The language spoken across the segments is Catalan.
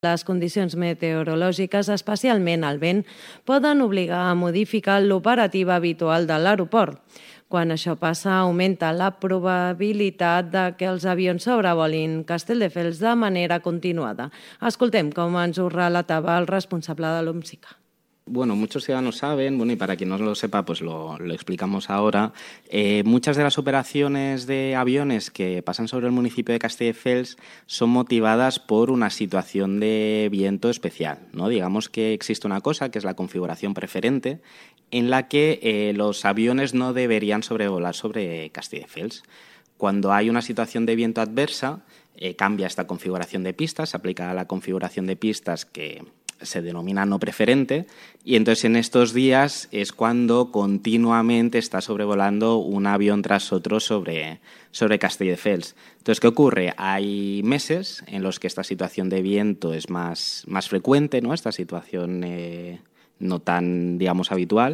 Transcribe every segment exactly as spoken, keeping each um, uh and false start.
Les condicions meteorològiques, especialment el vent, poden obligar a modificar l'operativa habitual de l'aeroport. Quan això passa, augmenta la probabilitat de que els avions sobrevolin Castelldefels de manera continuada. Escoltem com ens ho relatava el responsable de l'OMSICA. Bueno, muchos ciudadanos saben, bueno, y para quien no lo sepa, pues lo, lo explicamos ahora. Eh, muchas de las operaciones de aviones que pasan sobre el municipio de Castelldefels son motivadas por una situación de viento especial, ¿no? Digamos que existe una cosa que es la configuración preferente, en la que eh, los aviones no deberían sobrevolar sobre Castelldefels. Cuando hay una situación de viento adversa, eh, cambia esta configuración de pistas, se aplica a la configuración de pistas que se denomina no preferente, y entonces en estos días es cuando continuamente está sobrevolando un avión tras otro sobre, sobre Castelldefels. Entonces, ¿qué ocurre? Hay meses en los que esta situación de viento es más, más frecuente, ¿no? Esta situación eh, no tan, digamos, habitual,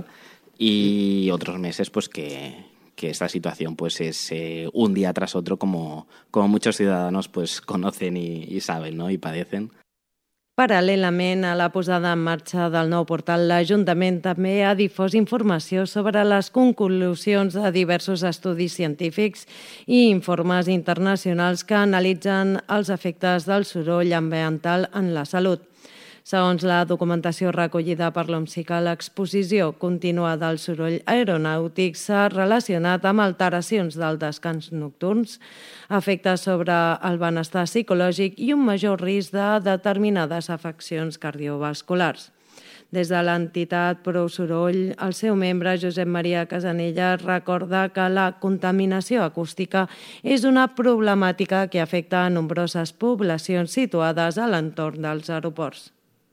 y otros meses pues que, que esta situación pues es eh, un día tras otro, como, como muchos ciudadanos pues conocen y, y saben, ¿no? Y padecen. Paral·lelament a la posada en marxa del nou portal, l'Ajuntament també ha difós informació sobre les conclusions de diversos estudis científics i informes internacionals que analitzen els efectes del soroll ambiental en la salut. Segons la documentació recollida per l'OMSICA, l'exposició contínua del soroll aeronàutic s'ha relacionat amb alteracions del descans nocturns, efectes sobre el benestar psicològic i un major risc de determinades afeccions cardiovasculars. Des de l'entitat Prou Soroll, el seu membre, Josep Maria Casanella, recorda que la contaminació acústica és una problemàtica que afecta a nombroses poblacions situades a l'entorn dels aeroports.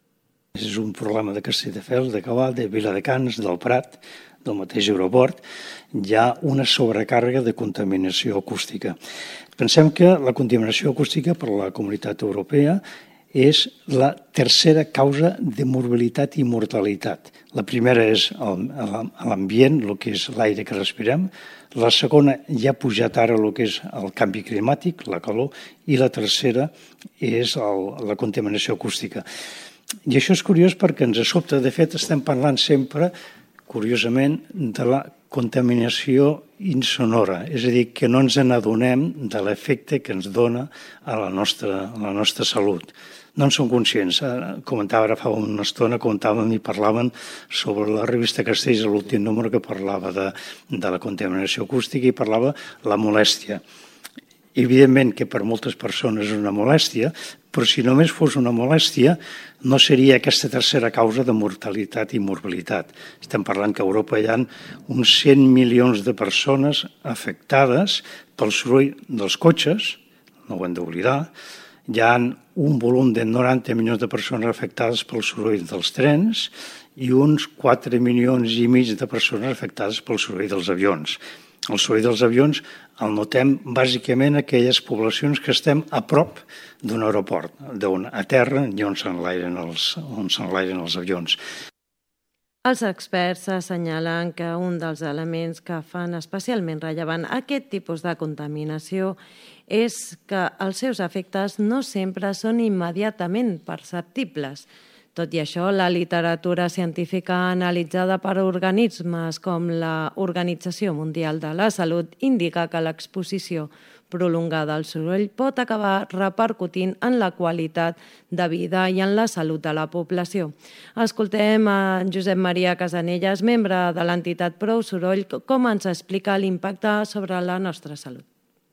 És un problema de Castelldefels, de Cabal, de Viladecans, del Prat, del mateix aeroport. Hi ha una sobrecàrrega de contaminació acústica. Pensem que la contaminació acústica per la Comunitat Europea és la tercera causa de morbilitat i mortalitat. La primera és l'ambient, el que és l'aire que respirem. La segona ja ha pujat ara el que és el canvi climàtic, la calor. I la tercera és la contaminació acústica. I això és curiós perquè ens sobta. De fet, estem parlant sempre, curiosament, de la contaminació insonora, és a dir, que no ens n'adonem de l'efecte que ens dona a la nostra, a la nostra salut. No en som conscients. Comentava ara fa una estona, comentàvem i parlaven sobre la revista Castells, l'últim número que parlava de, de la contaminació acústica i parlava la molèstia. Evidentment que per moltes persones és una molèstia, però si només fos una molèstia no seria aquesta tercera causa de mortalitat i morbilitat. Estem parlant que a Europa hi ha uns cent milions de persones afectades pel soroll dels cotxes, no ho hem d'oblidar. Hi ha un volum de noranta milions de persones afectades pel soroll dels trens i uns quatre milions i mig de persones afectades pel soroll dels avions. El soroll dels avions el notem bàsicament a aquelles poblacions que estem a prop d'un aeroport, d'on a terra i on s'enlairen els, on s'enlairen els avions. Els experts assenyalen que un dels elements que fan especialment rellevant aquest tipus de contaminació és que els seus efectes no sempre són immediatament perceptibles. Tot i això, la literatura científica analitzada per organismes com la Organització Mundial de la Salut indica que l'exposició prolongada al soroll pot acabar repercutint en la qualitat de vida i en la salut de la població. Escoltem a Josep Maria Casanellas, membre de l'entitat Prou Soroll, com ens explica l'impacte sobre la nostra salut.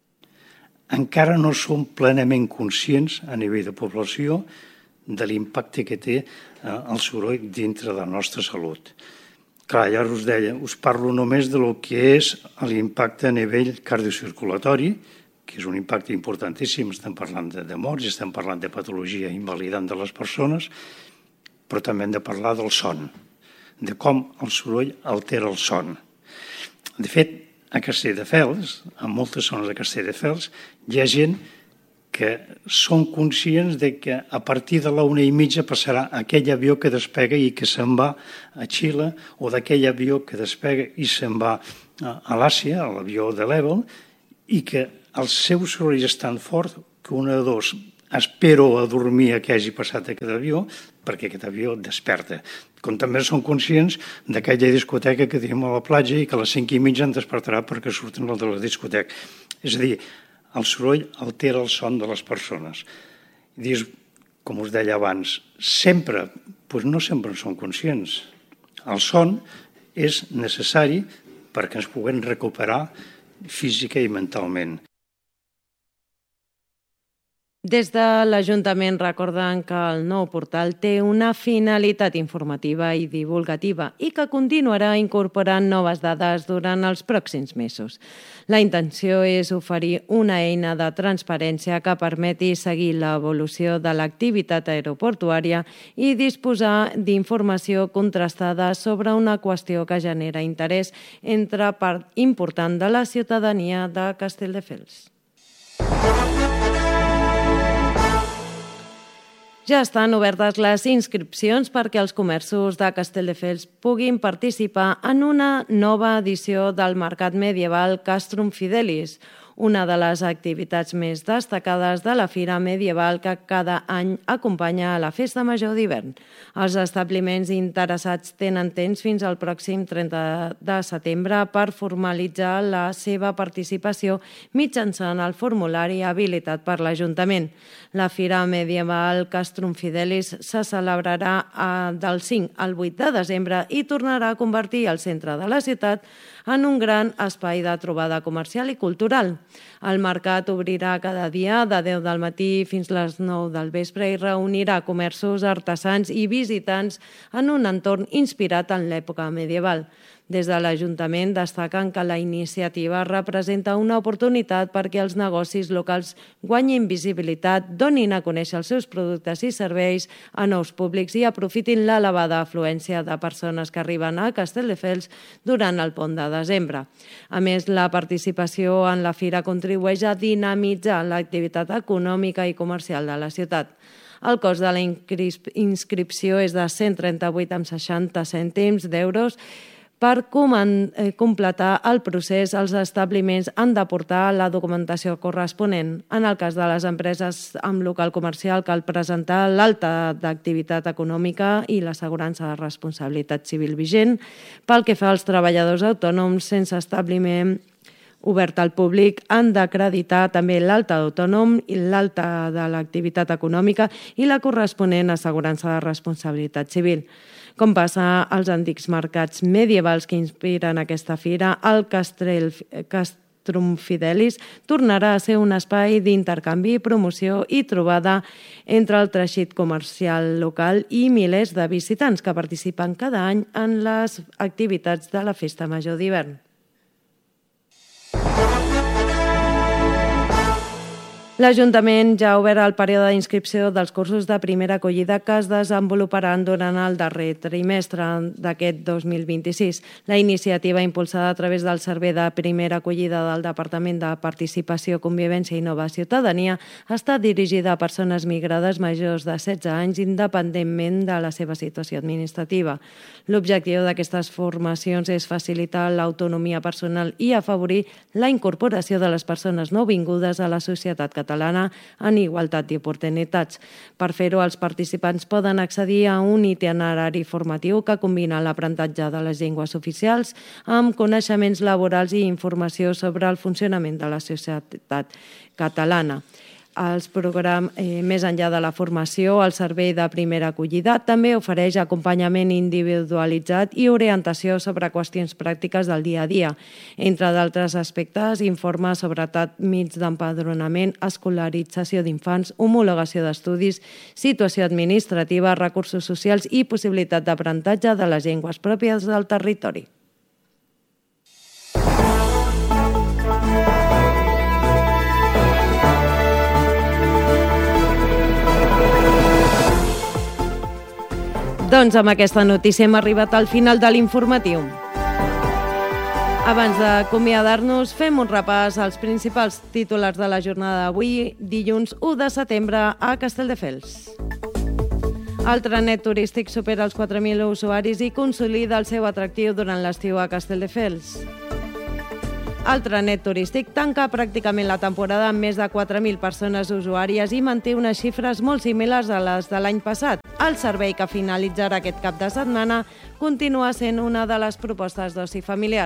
Encara no som plenament conscients a nivell de població de l'impacte que té el soroll dintre de la nostra salut. Clar, ja us deia, us parlo només de lo que és l'impacte a nivell cardiocirculatori, que és un impacte importantíssim, estem parlant de morts, estem parlant de patologia invalidant de les persones, però també hem de parlar del son, de com el soroll altera el son. De fet, a Castelldefels, en moltes zones de Castelldefels, hi ha gent que són conscients de que a partir de la una i mitja passarà aquell avió que despega i que se'n va a Xile, o d'aquell avió que despega i se'n va a l'Àsia, a l'avió de l'Evol, i que el seu soroll és tan fort que una de dos espero a dormir a que hagi passat aquest avió, perquè aquest avió desperta. Com també són conscients d'aquella discoteca que diem a la platja i que a les cinc i mitja en despertarà perquè surten el de la discoteca. És a dir, el soroll altera el son de les persones. I dius, com us deia abans, sempre, doncs no sempre en som conscients. El son és necessari perquè ens puguem recuperar física i mentalment. Des de l'Ajuntament recorden que el nou portal té una finalitat informativa i divulgativa i que continuarà incorporant noves dades durant els pròxims mesos. La intenció és oferir una eina de transparència que permeti seguir l'evolució de l'activitat aeroportuària i disposar d'informació contrastada sobre una qüestió que genera interès entre part important de la ciutadania de Castelldefels. Ja estan obertes les inscripcions perquè els comerços de Castelldefels puguin participar en una nova edició del Mercat Medieval Castrum Fidelis, una de les activitats més destacades de la Fira Medieval que cada any acompanya a la Festa Major d'hivern. Els establiments interessats tenen temps fins al pròxim trenta de setembre per formalitzar la seva participació mitjançant el formulari habilitat per l'Ajuntament. La Fira Medieval Castrum Fidelis se celebrarà del cinc al vuit de desembre i tornarà a convertir el centre de la ciutat en un gran espai de trobada comercial i cultural. El mercat obrirà cada dia de deu del matí fins les nou del vespre i reunirà comerços, artesans i visitants en un entorn inspirat en l'època medieval. Des de l'Ajuntament destaquen que la iniciativa representa una oportunitat perquè els negocis locals guanyin visibilitat, donin a conèixer els seus productes i serveis a nous públics i aprofitin l'elevada afluència de persones que arriben a Castelldefels durant el pont de desembre. A més, la participació en la fira contribueix a dinamitzar l'activitat econòmica i comercial de la ciutat. El cost de la inscripció és de cent trenta-vuit coma seixanta cèntims d'euros. Per completar el procés, els establiments han d'aportar la documentació corresponent. En el cas de les empreses amb local comercial, cal presentar l'alta d'activitat econòmica i l'assegurança de responsabilitat civil vigent. Pel que fa als treballadors autònoms sense establiment obert al públic, han d'acreditar també l'alta d'autònom i l'alta de l'activitat econòmica i la corresponent assegurança de responsabilitat civil. Com passa als antics mercats medievals que inspiren aquesta fira, el Castrum Fidelis tornarà a ser un espai d'intercanvi, promoció i trobada entre el teixit comercial local i milers de visitants que participen cada any en les activitats de la Festa Major d'hivern. L'Ajuntament ja ha obert el període d'inscripció dels cursos de primera acollida que es desenvoluparan durant el darrer trimestre d'aquest dos mil vint-i-sis. La iniciativa, impulsada a través del Servei de Primera Acollida del Departament de Participació, Convivència i Nova Ciutadania, està dirigida a persones migrades majors de setze anys independentment de la seva situació administrativa. L'objectiu d'aquestes formacions és facilitar l'autonomia personal i afavorir la incorporació de les persones nouvingudes a la societat catalana en igualtat d'oportunitats. Per fer-ho, els participants poden accedir a un itinerari formatiu que combina l'aprenentatge de les llengües oficials amb coneixements laborals i informació sobre el funcionament de la societat catalana. Els programes, eh, més enllà de la formació, el Servei de Primera Acollida també ofereix acompanyament individualitzat i orientació sobre qüestions pràctiques del dia a dia. Entre d'altres aspectes, informa sobre tràmits d'empadronament, escolarització d'infants, homologació d'estudis, situació administrativa, recursos socials i possibilitat d'aprenentatge de les llengües pròpies del territori. Doncs amb aquesta notícia hem arribat al final de l'informatiu. Abans d'acomiadar-nos, fem un repàs als principals titulars de la jornada d'avui, dilluns u de setembre, a Castelldefels. El trenet turístic supera els quatre mil usuaris i consolida el seu atractiu durant l'estiu a Castelldefels. El Trenet Turístic tanca pràcticament la temporada amb més de quatre mil persones usuàries i manté unes xifres molt similars a les de l'any passat. El servei que finalitzarà aquest cap de setmana continua sent una de les propostes d'oci familiar.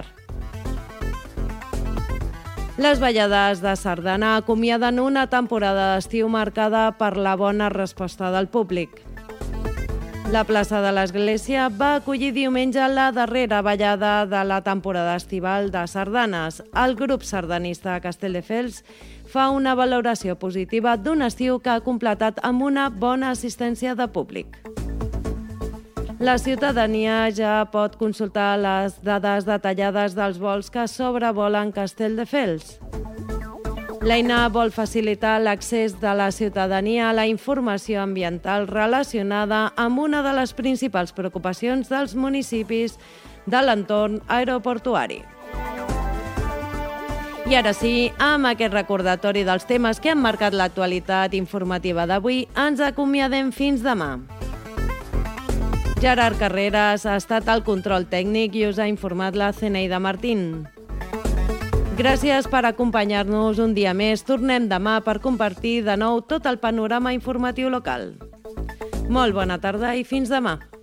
Les ballades de sardana acomiaden una temporada d'estiu marcada per la bona resposta del públic. La plaça de l'Església va acollir diumenge la darrera ballada de la temporada estival de sardanes. El grup sardanista Castelldefels fa una valoració positiva d'un estiu que ha completat amb una bona assistència de públic. La ciutadania ja pot consultar les dades detallades dels vols que sobrevolen Castelldefels. L'eina vol facilitar l'accés de la ciutadania a la informació ambiental relacionada amb una de les principals preocupacions dels municipis de l'entorn aeroportuari. I ara sí, amb aquest recordatori dels temes que han marcat l'actualitat informativa d'avui, ens acomiadem fins demà. Gerard Carreras ha estat al control tècnic i us ha informat la Zeneida Martín. Gràcies per acompanyar-nos un dia més. Tornem demà per compartir de nou tot el panorama informatiu local. Molt bona tarda i fins demà.